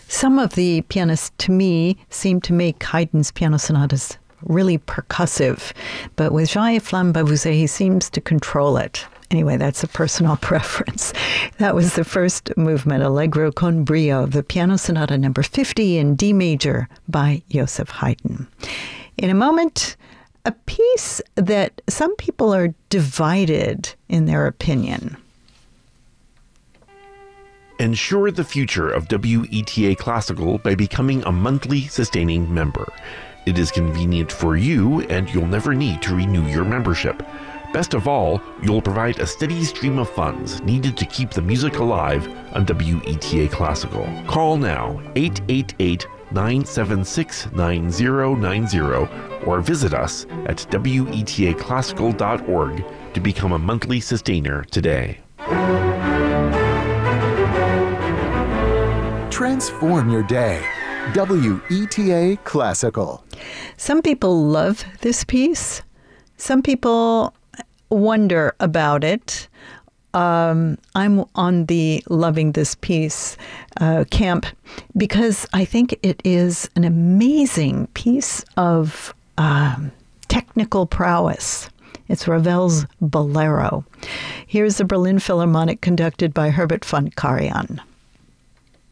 Some of the pianists, to me, seem to make Haydn's piano sonatas really percussive. But with Jean Flamme-Bavouzet, he seems to control it. Anyway, that's a personal preference. That was the first movement, Allegro con brio, the Piano Sonata number 50 in D major by Joseph Haydn. In a moment, a piece that some people are divided in their opinion. Ensure the future of WETA Classical by becoming a monthly sustaining member. It is convenient for you, and you'll never need to renew your membership. Best of all, you'll provide a steady stream of funds needed to keep the music alive on WETA Classical. Call now, 888-976-9090, or visit us at wetaclassical.org to become a monthly sustainer today. Transform your day. WETA Classical. Some people love this piece. Some people wonder about it. I'm on the loving this piece camp because I think it is an amazing piece of technical prowess. It's Ravel's Bolero. Here's the Berlin Philharmonic conducted by Herbert von Karajan.